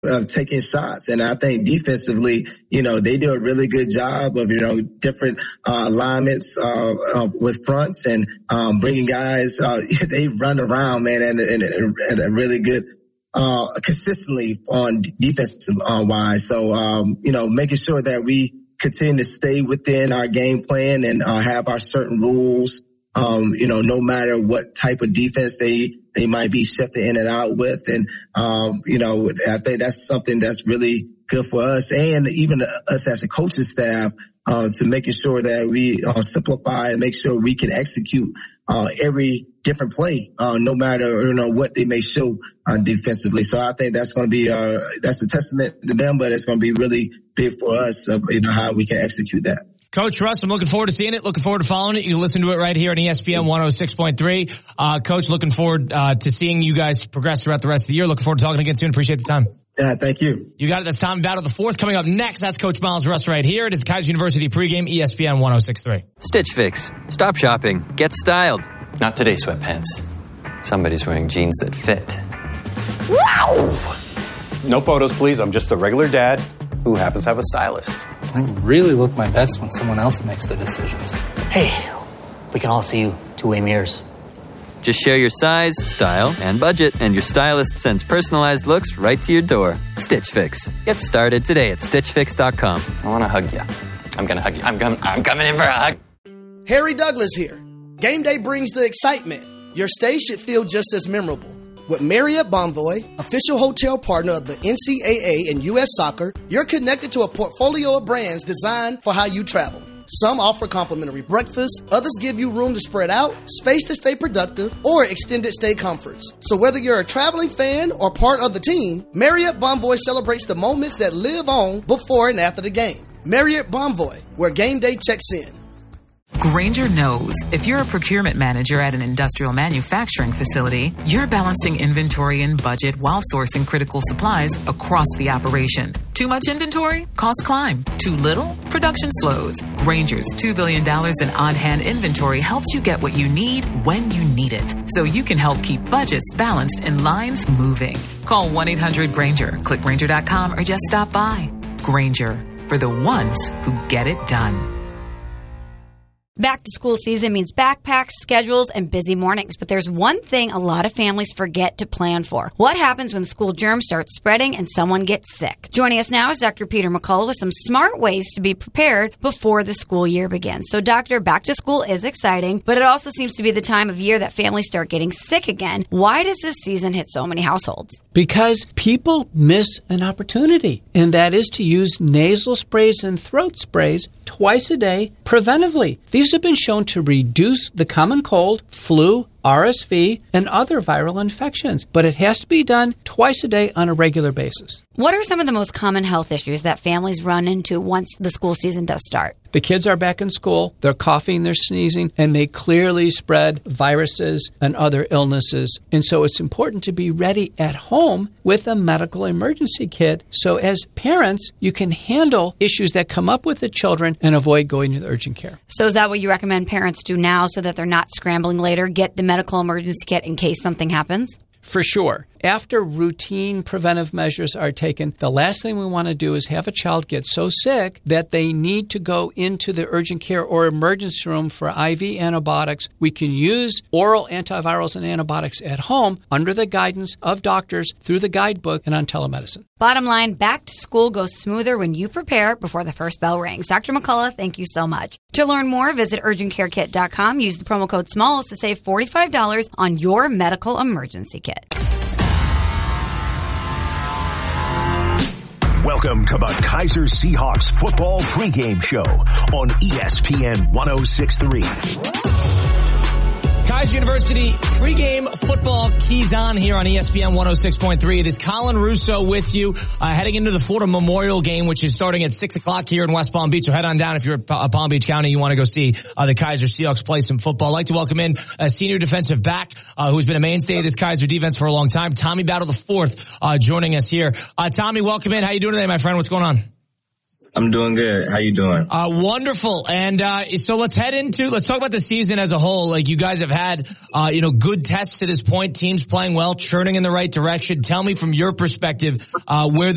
taking shots. And I think defensively, they do a really good job of, different alignments with fronts and bringing guys. They run around, man, and a really good consistently on defensive wise. So, making sure that we continue to stay within our game plan and have our certain rules. No matter what type of defense they might be shifting in and out with. And, I think that's something that's really good for us and even us as a coaching staff, to making sure that we simplify and make sure we can execute every different play, no matter, what they may show defensively. So I think that's going to be, that's a testament to them, but it's going to be really big for us of, how we can execute that. Coach Russ, I'm looking forward to seeing it, looking forward to following it. You can listen to it right here on ESPN 106.3. Coach, looking forward to seeing you guys progress throughout the rest of the year. Looking forward to talking again soon. Appreciate the time. Yeah, thank you. You got it. That's Tommy Battle the fourth. Coming up next, that's Coach Miles Russ right here. It is the Kaiser University pregame, ESPN 106.3. Stitch Fix. Stop shopping. Get styled. Not today, sweatpants. Somebody's wearing jeans that fit. Wow! No photos, please. I'm just a regular dad who happens to have a stylist. I really look my best when someone else makes the decisions. Hey, we can all see you two-way mirrors. Just share your size, style, and budget, and your stylist sends personalized looks right to your door. Stitch Fix. Get started today at StitchFix.com. I want to hug you. I'm going to hug you. I'm coming in for a hug. Harry Douglas here. Game day brings the excitement. Your stay should feel just as memorable. With Marriott Bonvoy, official hotel partner of the NCAA and U.S. Soccer, you're connected to a portfolio of brands designed for how you travel. Some offer complimentary breakfast, others give you room to spread out, space to stay productive, or extended stay comforts. So whether you're a traveling fan or part of the team, Marriott Bonvoy celebrates the moments that live on before and after the game. Marriott Bonvoy, where game day checks in. Grainger knows if you're a procurement manager at an industrial manufacturing facility, you're balancing inventory and budget while sourcing critical supplies across the operation. Too much inventory? Costs climb. Too little? Production slows. Grainger's $2 billion in on-hand inventory helps you get what you need when you need it, so you can help keep budgets balanced and lines moving. Call 1-800-GRAINGER, click Grainger.com, or just stop by. Grainger, for the ones who get it done. Back to school season means backpacks, schedules, and busy mornings. But there's one thing a lot of families forget to plan for. What happens when school germs start spreading and someone gets sick? Joining us now is Dr. Peter McCullough with some smart ways to be prepared before the school year begins. So, Doctor, back to school is exciting, but it also seems to be the time of year that families start getting sick again. Why does this season hit so many households? Because people miss an opportunity, and that is to use nasal sprays and throat sprays twice a day preventively. These have been shown to reduce the common cold, flu, RSV, and other viral infections, but it has to be done twice a day on a regular basis. What are some of the most common health issues that families run into once the school season does start? The kids are back in school, they're coughing, they're sneezing, and they clearly spread viruses and other illnesses. And so it's important to be ready at home with a medical emergency kit. So as parents, you can handle issues that come up with the children and avoid going to the urgent care. So is that what you recommend parents do now so that they're not scrambling later? Get the medical emergency kit in case something happens? For sure. After routine preventive measures are taken, the last thing we want to do is have a child get so sick that they need to go into the urgent care or emergency room for IV antibiotics. We can use oral antivirals and antibiotics at home under the guidance of doctors through the guidebook and on telemedicine. Bottom line, back to school goes smoother when you prepare before the first bell rings. Dr. McCullough, thank you so much. To learn more, visit urgentcarekit.com. Use the promo code SMALLS to save $45 on your medical emergency kit. Welcome to the Kaiser Seahawks football pregame show on ESPN 106.3. Kaiser University pregame football keys on here on ESPN 106.3. It is Colin Russo with you, heading into the Florida Memorial game, which is starting at 6 o'clock here in West Palm Beach. So head on down if you're at Palm Beach County. You want to go see the Kaiser Seahawks play some football. I'd like to welcome in a senior defensive back who's been a mainstay of this Kaiser defense for a long time, Tommy Battle the fourth, joining us here. Tommy, welcome in. How you doing today, my friend? What's going on? I'm doing good. How you doing? Wonderful. And so let's talk about the season as a whole. Like, you guys have had, good tests to this point, teams playing well, churning in the right direction. Tell me from your perspective, where